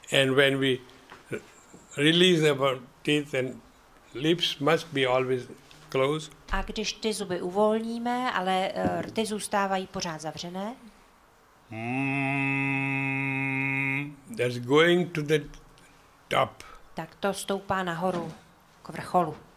And when we release our teeth and lips must be always closed. A když ty zuby uvolníme, ale rty zůstávají pořád zavřené, That's going to the top. tak to stoupá nahoru k vrcholu.